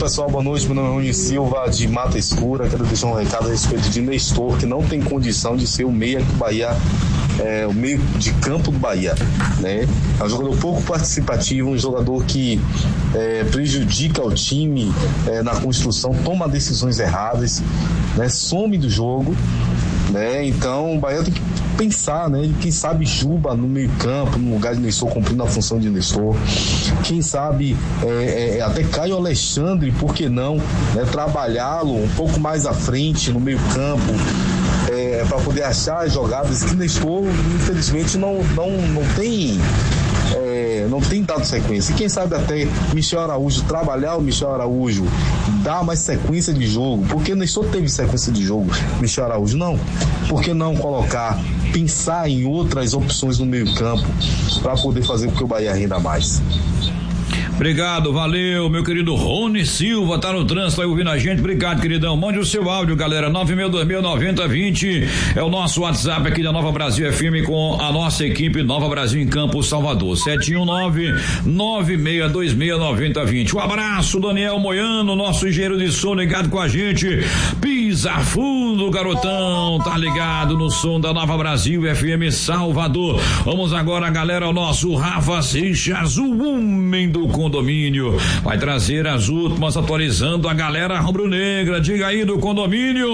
pessoal, boa noite. Meu nome é Rony Silva, de Mata Escura. Quero deixar um recado a respeito de Nestor, que não tem condição de ser o meia que o Bahia, o meio de campo do Bahia, né? É um jogador pouco participativo, um jogador que prejudica o time na construção, toma decisões erradas, né? Some do jogo, né? Então o Bahia tem que pensar, né? Quem sabe Juba no meio campo, no lugar de Nestor, cumprindo a função de Nestor. Quem sabe até Caio Alexandre, por que não, né? Trabalhá-lo um pouco mais à frente no meio campo, para poder achar as jogadas que Nestor, infelizmente, não tem dado sequência. E quem sabe até Michel Araújo, trabalhar o Michel Araújo, dar mais sequência de jogo, porque Nestor teve sequência de jogo, Michel Araújo não. Por que não pensar em outras opções no meio campo para poder fazer com que o Bahia renda mais? Obrigado, valeu, meu querido Rony Silva, tá no trânsito aí ouvindo a gente, obrigado, queridão. Mande o seu áudio, galera, 962.9020 é o nosso WhatsApp aqui da Nova Brasil FM com a nossa equipe Nova Brasil em Campo Salvador, 719-9626-9020. Um abraço, Daniel Moiano, nosso engenheiro de som ligado com a gente, pisa fundo, garotão, tá ligado no som da Nova Brasil FM Salvador. Vamos agora, galera, ao nosso Rafa Seixas, o homem do condomínio, vai trazer as últimas, atualizando a galera rubro-negra. Diga aí do condomínio.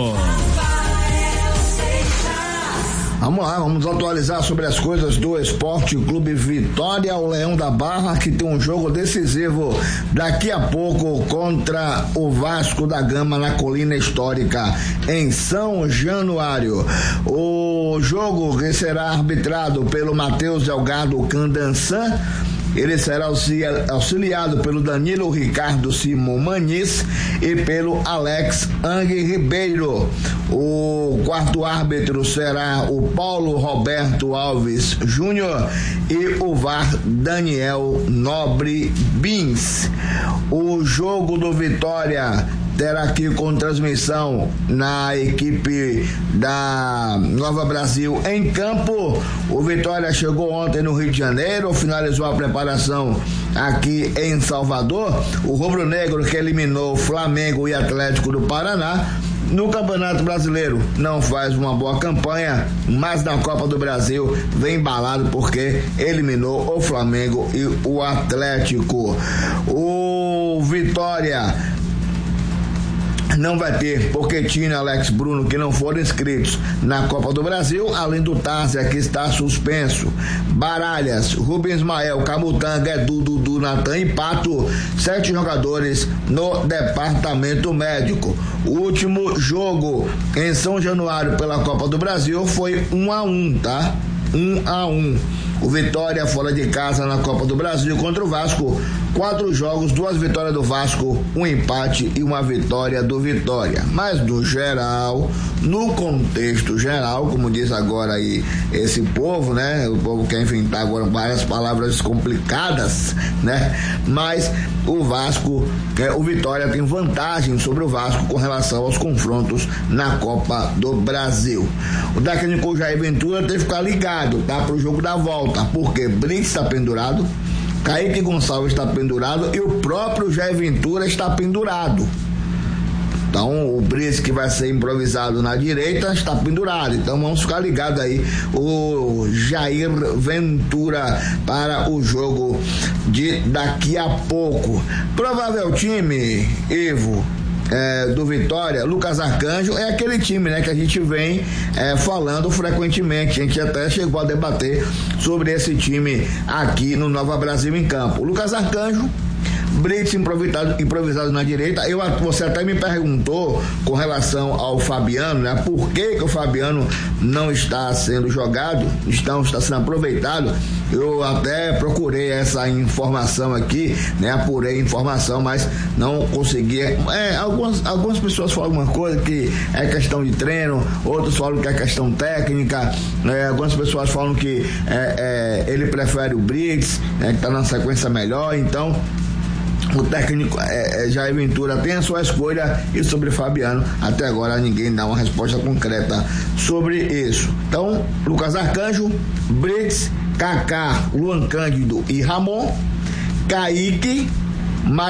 Vamos lá, vamos atualizar sobre as coisas do Esporte Clube Vitória, o Leão da Barra, que tem um jogo decisivo daqui a pouco contra o Vasco da Gama na Colina Histórica em São Januário. O jogo que será arbitrado pelo Matheus Delgado Candançan. Ele será auxiliado pelo Danilo Ricardo Simon Maniz e pelo Alex Ang Ribeiro. O quarto árbitro será o Paulo Roberto Alves Júnior e o VAR Daniel Nobre Bins. O jogo do Vitória terá aqui com transmissão na equipe da Nova Brasil em campo. O Vitória chegou ontem no Rio de Janeiro, finalizou a preparação aqui em Salvador. O rubro-negro que eliminou Flamengo e Atlético do Paraná no Campeonato Brasileiro não faz uma boa campanha, mas na Copa do Brasil vem embalado porque eliminou o Flamengo e o Atlético. O Vitória não vai ter Pochettino e Alex Bruno, que não foram inscritos na Copa do Brasil, além do Tárzia, que está suspenso. Baralhas, Rubens Ismael, Camutanga, Edu, Dudu, Natan e Pato, 7 jogadores no departamento médico. O último jogo em São Januário pela Copa do Brasil foi 1-1, tá? 1-1. O Vitória fora de casa na Copa do Brasil contra o Vasco, 4 jogos, 2 vitórias do Vasco, 1 empate e 1 vitória do Vitória. Mas no geral, no contexto geral, como diz agora aí esse povo, né? O povo quer inventar agora várias palavras complicadas, né? Mas o Vasco, o Vitória tem vantagem sobre o Vasco com relação aos confrontos na Copa do Brasil. O técnico Jair Ventura teve que ficar ligado, tá? Pro jogo da volta, porque Brits está pendurado, Kaique Gonçalves está pendurado e o próprio Jair Ventura está pendurado. Então o Brits, que vai ser improvisado na direita, está pendurado. Então vamos ficar ligados aí, o Jair Ventura, para o jogo de daqui a pouco. Provável time, Ivo, do Vitória, Lucas Arcanjo, é aquele time, né, que a gente vem falando frequentemente. A gente até chegou a debater sobre esse time aqui no Nova Brasil em Campo. Lucas Arcanjo, Brits improvisado na direita. Você até me perguntou com relação ao Fabiano, né? Por que o Fabiano não está sendo jogado, não está sendo aproveitado? Eu até procurei essa informação aqui, né? Apurei informação, mas não consegui. Algumas pessoas falam uma coisa que é questão de treino, outros falam que é questão técnica, algumas pessoas falam que ele prefere o Brits, que está na sequência melhor. Então o técnico Jair Ventura tem a sua escolha, e sobre Fabiano até agora ninguém dá uma resposta concreta sobre isso. Então, Lucas Arcanjo, Brits, Kaká, Luan Cândido e Ramon, Kaique,